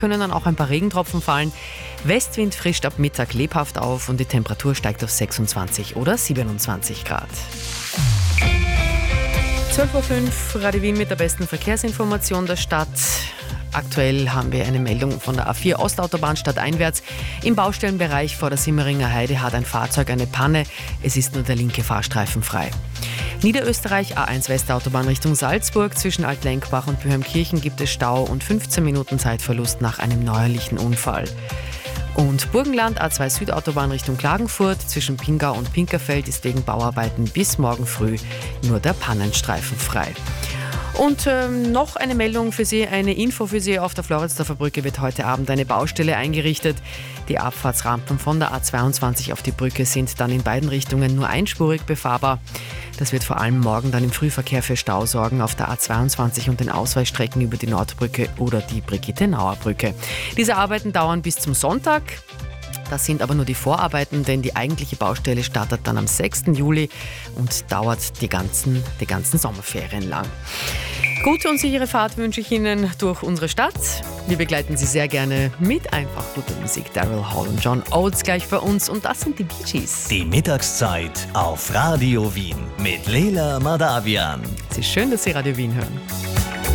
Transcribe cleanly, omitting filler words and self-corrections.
können dann auch ein paar Regentropfen fallen. Westwind frischt ab Mittag lebhaft auf und die Temperatur steigt auf 26 oder 27 Grad. 12.05 Uhr, Radio Wien mit der besten Verkehrsinformation der Stadt. Aktuell haben wir eine Meldung von der A4 Ostautobahn stadteinwärts. Im Baustellenbereich vor der Simmeringer Heide hat ein Fahrzeug eine Panne. Es ist nur der linke Fahrstreifen frei. Niederösterreich A1 Westautobahn Richtung Salzburg. Zwischen Altlenkbach und Böhmkirchen gibt es Stau und 15 Minuten Zeitverlust nach einem neuerlichen Unfall. Und Burgenland A2 Südautobahn Richtung Klagenfurt. Zwischen Pingau und Pinkerfeld ist wegen Bauarbeiten bis morgen früh nur der Pannenstreifen frei. Und noch eine Meldung für Sie, eine Info für Sie. Auf der Floridsdorfer Brücke wird heute Abend eine Baustelle eingerichtet. Die Abfahrtsrampen von der A22 auf die Brücke sind dann in beiden Richtungen nur einspurig befahrbar. Das wird vor allem morgen dann im Frühverkehr für Stau sorgen auf der A22 und den Ausweichstrecken über die Nordbrücke oder die Brigitte-Nauer-Brücke. Diese Arbeiten dauern bis zum Sonntag. Das sind aber nur die Vorarbeiten, denn die eigentliche Baustelle startet dann am 6. Juli und dauert die ganzen Sommerferien lang. Gute und sichere Fahrt wünsche ich Ihnen durch unsere Stadt. Wir begleiten Sie sehr gerne mit einfach guter Musik. Daryl Hall und John Oates gleich bei uns und das sind die Bee Gees. Die Mittagszeit auf Radio Wien mit Leila Madavian. Es ist schön, dass Sie Radio Wien hören.